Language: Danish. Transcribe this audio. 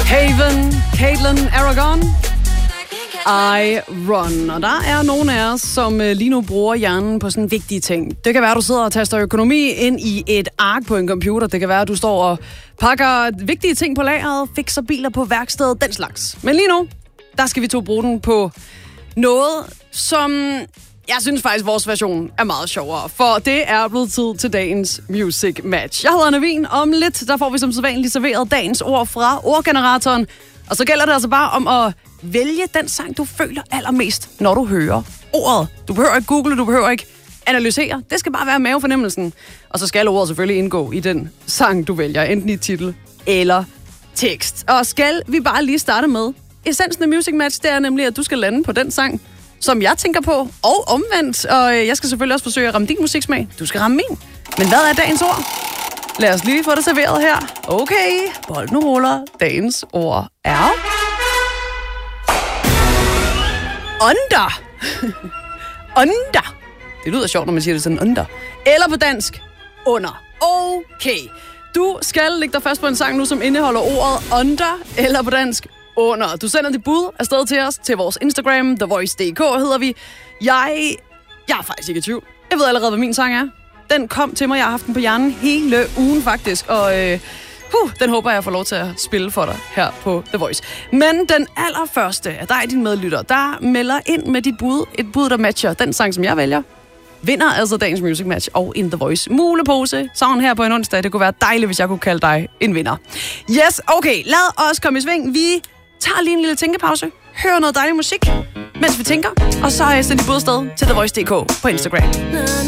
Haven, Caitlin Aragon, I Run. Og der er nogle af os, som lige nu bruger hjernen på sådan vigtige ting. Det kan være, at du sidder og taster økonomi ind i et ark på en computer. Det kan være, at du står og pakker vigtige ting på lageret, fikser biler på værkstedet, den slags. Men lige nu, der skal vi to bruge den på noget, som jeg synes faktisk, vores version er meget sjovere. For det er blevet tid til dagens Music Match. Jeg hedder Navin. Om lidt, der får vi som sædvanligt serveret dagens ord fra ordgeneratoren. Og så gælder det altså bare om at vælge den sang, du føler allermest, når du hører ordet. Du behøver ikke google, du behøver ikke analysere. Det skal bare være mavefornemmelsen. Og så skal ordet selvfølgelig indgå i den sang, du vælger. Enten i titel eller tekst. Og skal vi bare lige starte med essensen af Music Match, det er nemlig, at du skal lande på den sang, som jeg tænker på, og omvendt. Og jeg skal selvfølgelig også forsøge at ramme din musiksmag. Du skal ramme min. Men hvad er dagens ord? Lad os lige få det serveret her. Okay, bolden ruller. Dagens ord er under. Under. Det lyder sjovt, når man siger det sådan under. Eller på dansk, under. Okay. Du skal lægge dig fast på en sang nu, som indeholder ordet under, eller på dansk, under. Du sender dit bud afsted til os, til vores Instagram, TheVoice.dk hedder vi. Jeg er faktisk ikke i tvivl. Jeg ved allerede, hvad min sang er. Den kom til mig, jeg har haft den på hjernen hele ugen faktisk, og den håber jeg får lov til at spille for dig her på The Voice. Men den allerførste af dig, din medlytter, der melder ind med dit bud, et bud, der matcher den sang, som jeg vælger, vinder altså dagens Music Match og en The Voice mulepose. Sådan her på en onsdag. Det kunne være dejligt, hvis jeg kunne kalde dig en vinder. Yes, okay. Lad os komme i sving. Vi tager lige en lille tænkepause. Hører noget dejlig musik, mens vi tænker. Og så sender de bud afsted til TheVoice.dk på Instagram.